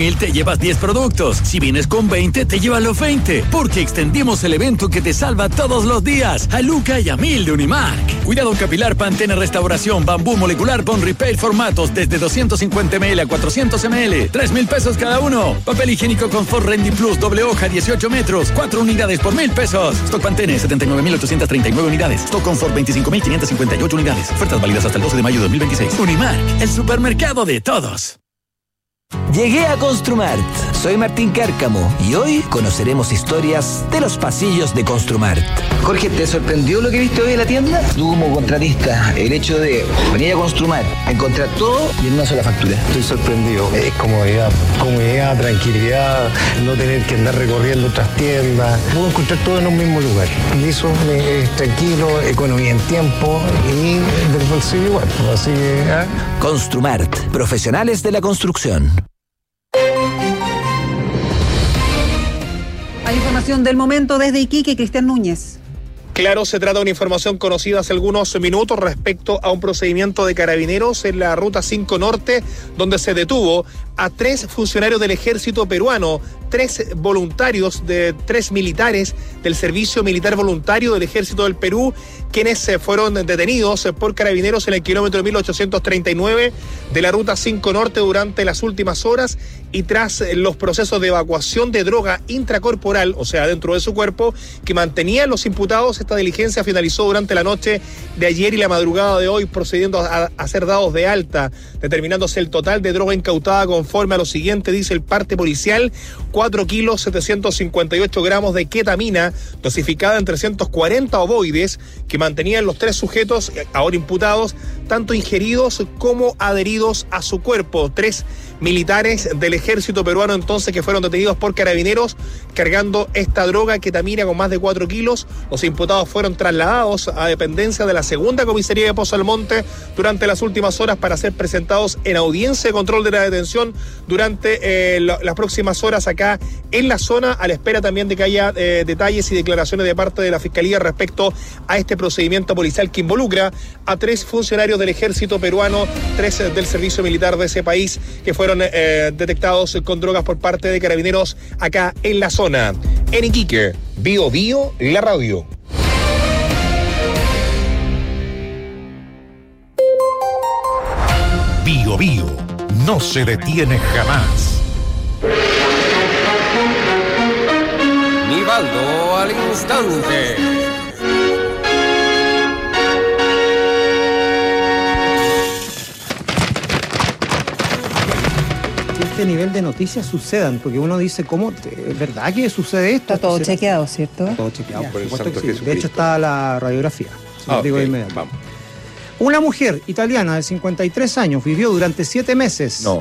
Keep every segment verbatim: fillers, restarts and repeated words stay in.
mil te llevas diez productos. Si vienes con veinte, te llevas los veinte. Porque extendimos el evento que te salva todos los días. A Luca y a mil de Unimark. Cuidado capilar Pantene Restauración, bambú molecular Bond Repair formatos desde doscientos cincuenta mililitros a cuatrocientos mililitros. tres mil pesos cada uno. Papel higiénico Confort Rendy Plus doble hoja dieciocho metros. cuatro unidades por mil pesos. Stock Pantene setenta y nueve mil ochocientos treinta y nueve unidades. Stock Confort veinticinco mil quinientos cincuenta y ocho unidades. Ofertas válidas hasta el doce de mayo de dos mil veintiséis. Unimark, el supermercado de todos. Llegué a Construmart. Soy Martín Cárcamo y hoy conoceremos historias de los pasillos de Construmart. Jorge, ¿te sorprendió lo que viste hoy en la tienda? Tú como contratista, el hecho de venir a Construmart, encontrar todo y en una sola factura. Estoy sorprendido. Es comodidad, comodidad, tranquilidad, no tener que andar recorriendo otras tiendas. Puedo encontrar todo en un mismo lugar. Y eso es tranquilo, economía en tiempo y del bolsillo igual. Así que, ¿eh? Construmart, profesionales de la construcción. Hay información del momento desde Iquique, Cristian Núñez. Claro, se trata de una información conocida hace algunos minutos respecto a un procedimiento de carabineros en la Ruta cinco Norte, donde se detuvo a tres funcionarios del ejército peruano, tres voluntarios, de tres militares del Servicio Militar Voluntario del Ejército del Perú, quienes fueron detenidos por carabineros en el kilómetro mil ochocientos treinta y nueve de la Ruta cinco Norte durante las últimas horas y tras los procesos de evacuación de droga intracorporal, o sea, dentro de su cuerpo, que mantenían los imputados. Esta diligencia finalizó durante la noche de ayer y la madrugada de hoy, procediendo a, a ser dados de alta, determinándose el total de droga incautada conforme a lo siguiente, dice el parte policial: cuatro kilos setecientos cincuenta y ocho gramos de ketamina, dosificada en trescientos cuarenta ovoides, que mantenían los tres sujetos, ahora imputados, tanto ingeridos como adheridos a su cuerpo. Tres militares del ejército peruano entonces que fueron detenidos por carabineros cargando esta droga ketamina con más de cuatro kilos. Los imputados fueron trasladados a dependencia de la segunda comisaría de Pozo Almonte durante las últimas horas para ser presentados en audiencia de control de la detención durante eh, la, las próximas horas acá en la zona, a la espera también de que haya eh, detalles y declaraciones de parte de la Fiscalía respecto a este procedimiento policial que involucra a tres funcionarios del ejército peruano, tres del servicio militar de ese país, que fueron eh, detectados con drogas por parte de carabineros acá en la zona. En Iquique, Bio Bio, la radio. Bio Bio no se detiene jamás. Nivaldo al instante. Este nivel de noticias sucedan, porque uno dice, ¿cómo? ¿Es verdad que sucede esto? Está todo ¿Será? chequeado, ¿cierto? Está todo chequeado, Ya. por Por supuesto que el sí. De hecho está la radiografía. Se lo Ah, digo de okay. inmediato. Vamos. Una mujer italiana de cincuenta y tres años vivió durante siete meses No.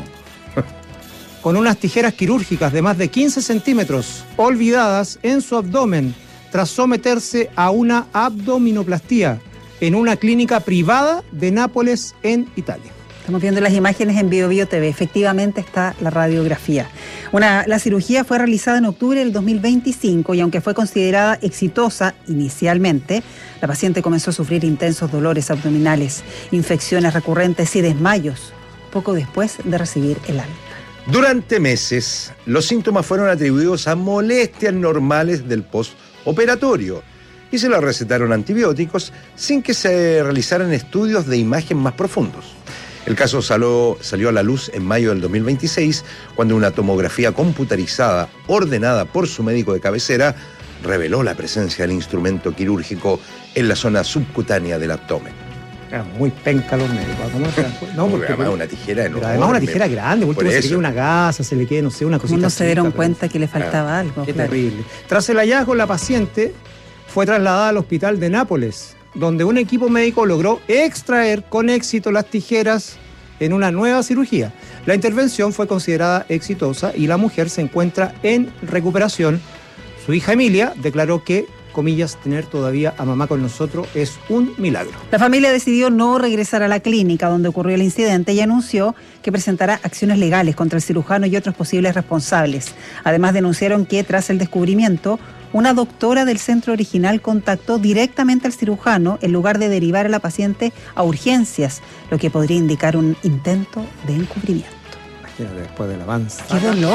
con unas tijeras quirúrgicas de más de quince centímetros olvidadas en su abdomen tras someterse a una abdominoplastía en una clínica privada de Nápoles, en Italia. Estamos viendo las imágenes en Bio Bio T V. Efectivamente está la radiografía. Una, la cirugía fue realizada en octubre del dos mil veinticinco y aunque fue considerada exitosa inicialmente, la paciente comenzó a sufrir intensos dolores abdominales, infecciones recurrentes y desmayos poco después de recibir el alta. Durante meses, los síntomas fueron atribuidos a molestias normales del postoperatorio y se le recetaron antibióticos sin que se realizaran estudios de imagen más profundos. El caso salió, salió a la luz en mayo del dos mil veintiséis, cuando una tomografía computarizada ordenada por su médico de cabecera reveló la presencia del instrumento quirúrgico en la zona subcutánea del abdomen. Era muy penca los médicos. ¿Cómo se dan cuenta? No, porque además una tijera enorme. Además una tijera grande, último se le eso. queda una gasa, se le queda, no sé, una cosita. No se dieron chica, cuenta pero... que le faltaba Ah, algo. Qué Claro. terrible. Tras el hallazgo, la paciente fue trasladada al hospital de Nápoles, donde un equipo médico logró extraer con éxito las tijeras en una nueva cirugía. La intervención fue considerada exitosa y la mujer se encuentra en recuperación. Su hija Emilia declaró que, comillas, tener todavía a mamá con nosotros es un milagro. La familia decidió no regresar a la clínica donde ocurrió el incidente y anunció que presentará acciones legales contra el cirujano y otros posibles responsables. Además, denunciaron que tras el descubrimiento, una doctora del centro original contactó directamente al cirujano en lugar de derivar a la paciente a urgencias, lo que podría indicar un intento de encubrimiento. Imagínate, después del avance. ¡Qué dolor!